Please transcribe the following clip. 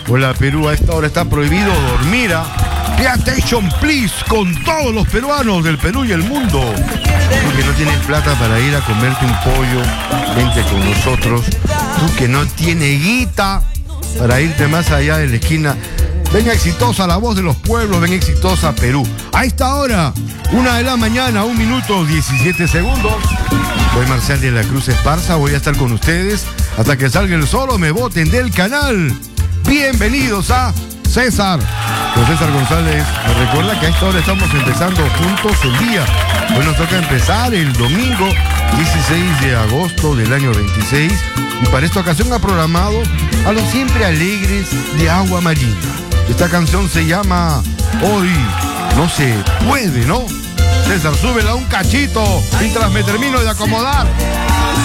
Hola Perú, a esta hora está prohibido dormir. PlayStation Please con todos los peruanos del Perú y el mundo. Tú que no tienes plata para ir a comerte un pollo, vente con nosotros. Tú que no tienes guita para irte más allá de la esquina. Ven Exitosa, la voz de los pueblos, ven Exitosa Perú. A esta hora, 1 de la mañana, 1 minuto 17 segundos. Soy Marcial de la Cruz Esparza, voy a estar con ustedes hasta que salga el sol o me boten del canal. Bienvenidos a César. Con César González, me recuerda que a esta hora estamos empezando juntos el día. Hoy nos toca empezar el domingo 16 de agosto del año 26 y para esta ocasión ha programado a los siempre alegres de Agua Marina. Esta canción se llama Hoy no se puede, ¿no? César, súbela un cachito mientras me termino de acomodar.